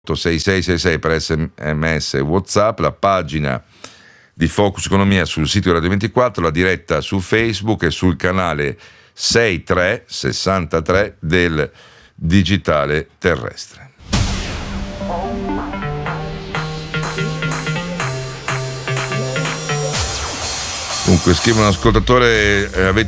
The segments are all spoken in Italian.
6666 per SMS e WhatsApp, la pagina di Focus Economia sul sito di Radio 24, la diretta su Facebook e sul canale 6363 del Digitale Terrestre. Dunque, scrive un ascoltatore,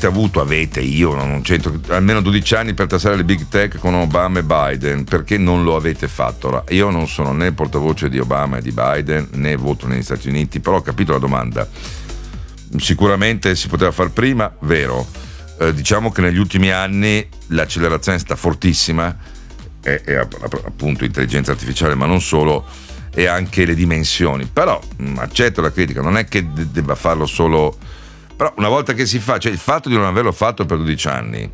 io non c'entro, almeno 12 anni per tassare le big tech con Obama e Biden, perché non lo avete fatto? Ora, io non sono né portavoce di Obama e di Biden, né voto negli Stati Uniti, però ho capito la domanda. Sicuramente si poteva far prima, vero. Diciamo che negli ultimi anni l'accelerazione è stata fortissima, e appunto intelligenza artificiale, ma non solo, e anche le dimensioni. Però accetto la critica, non è che debba farlo solo, però una volta che si fa, cioè il fatto di non averlo fatto per 12 anni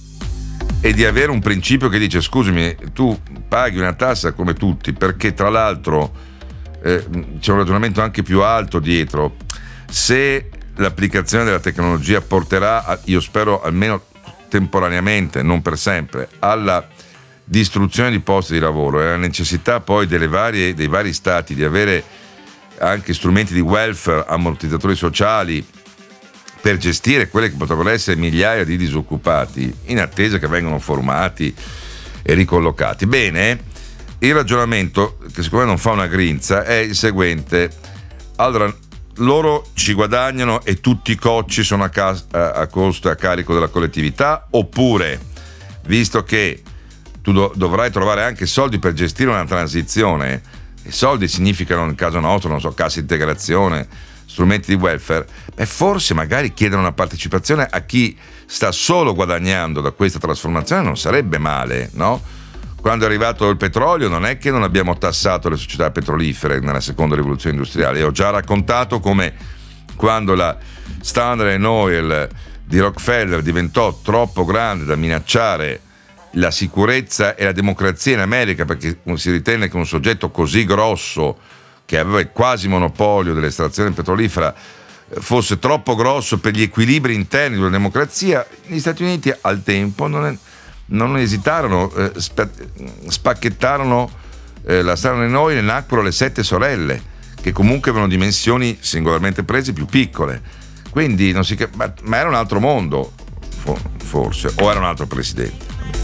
e di avere un principio che dice scusami, tu paghi una tassa come tutti, perché tra l'altro c'è un ragionamento anche più alto dietro. Se l'applicazione della tecnologia porterà, io spero almeno temporaneamente, non per sempre, alla distruzione di posti di lavoro e la necessità poi dei vari stati di avere anche strumenti di welfare, ammortizzatori sociali per gestire quelle che potrebbero essere migliaia di disoccupati in attesa che vengano formati e ricollocati. Bene, il ragionamento, che secondo me non fa una grinza, è il seguente. Allora, loro ci guadagnano e tutti i cocci sono a costo e a carico della collettività, oppure, visto che tu dovrai trovare anche soldi per gestire una transizione, e soldi significano nel caso nostro, non so, cassa integrazione, strumenti di welfare, e forse magari chiedere una partecipazione a chi sta solo guadagnando da questa trasformazione non sarebbe male, no? Quando è arrivato il petrolio non è che non abbiamo tassato le società petrolifere nella seconda rivoluzione industriale. Io ho già raccontato come quando la Standard Oil di Rockefeller diventò troppo grande da minacciare la sicurezza e la democrazia in America, perché si ritenne che un soggetto così grosso, che aveva il quasi monopolio dell'estrazione petrolifera, fosse troppo grosso per gli equilibri interni della democrazia, gli Stati Uniti al tempo non esitarono, spacchettarono la Standard Oil e nacquero le 7 sorelle, che comunque avevano dimensioni singolarmente prese più piccole. Quindi ma era un altro mondo, forse, o era un altro presidente.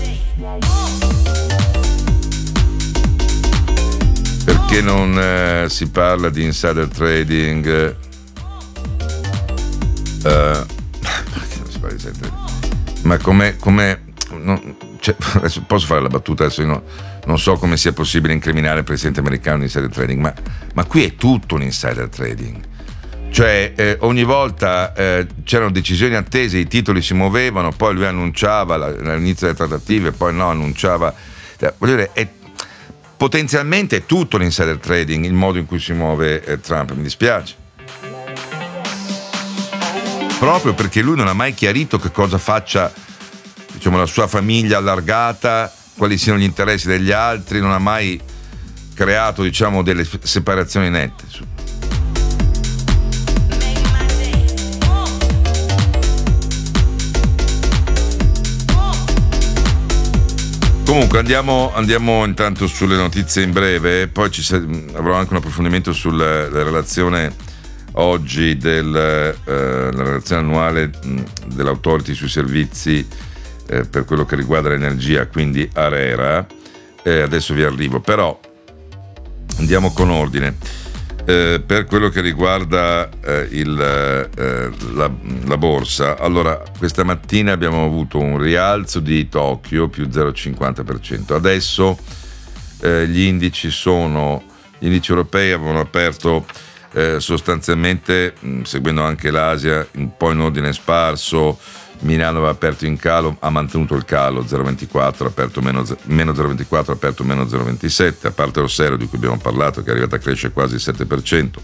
Perché non si parla di insider trading? Ma come adesso posso fare la battuta, adesso io non so come sia possibile incriminare il presidente americano di insider trading, ma qui è tutto un insider trading. Cioè ogni volta c'erano decisioni attese, i titoli si muovevano, poi lui annunciava all'inizio delle trattative, poi no, annunciava. Voglio dire, potenzialmente è tutto l'insider trading, il modo in cui si muove Trump, mi dispiace. Proprio perché lui non ha mai chiarito che cosa faccia, diciamo, la sua famiglia allargata, quali siano gli interessi degli altri, non ha mai creato, diciamo, delle separazioni nette. Comunque andiamo intanto sulle notizie in breve, poi avrò anche un approfondimento sulla relazione oggi la relazione annuale dell'Authority sui servizi per quello che riguarda l'energia, quindi ARERA. Adesso vi arrivo, però andiamo con ordine. Per quello che riguarda la borsa, allora questa mattina abbiamo avuto un rialzo di Tokyo più 0,50%. Adesso gli indici europei avevano aperto sostanzialmente, seguendo anche l'Asia, un po' in ordine sparso. Milano aveva aperto in calo, ha mantenuto il calo 0,24, aperto meno 0,24, aperto meno 0,27, a parte Orsero di cui abbiamo parlato, che è arrivato a crescere quasi il 7%.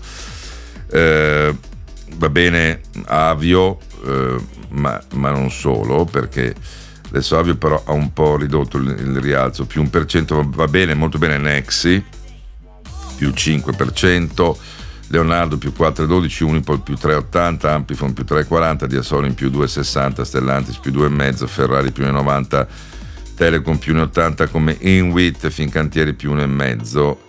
Va bene Avio, ma non solo, perché adesso Avio però ha un po' ridotto il rialzo, più 1%, va bene, molto bene Nexi, più 5%, Leonardo più 4,12, Unipol più 3,80, Amplifon più 3,40, Diasolin più 2,60, Stellantis più 2,5, Ferrari più 1,90, Telecom più 1,80 come Inwit, Fincantieri più 1,5,